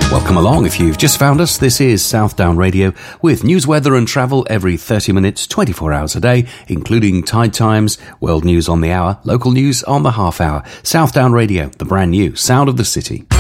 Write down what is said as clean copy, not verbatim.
Welcome along if you've just found us. This is Southdown Radio with news, weather and travel every 30 minutes, 24 hours a day, including tide times, world news on the hour, local news on the half hour. Southdown Radio, the brand new sound of the city.